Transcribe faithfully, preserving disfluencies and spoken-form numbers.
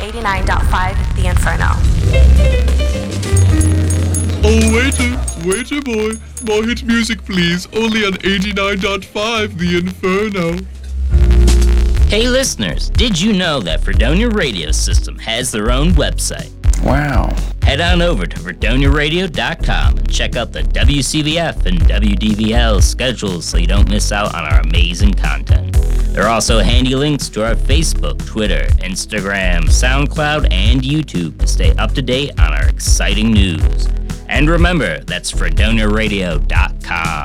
eighty-nine point five The Inferno. Oh, waiter, waiter boy, more hit music please, only on eighty-nine point five The Inferno. Hey listeners, did you know that Fredonia Radio System has their own website? Wow. Head on over to fredonia radio dot com and check out the W C V F and W D V L schedules so you don't miss out on our amazing content. There are also handy links to our Facebook, Twitter, Instagram, SoundCloud, and YouTube to stay up to date on our exciting news. And remember, that's fredonia radio dot com.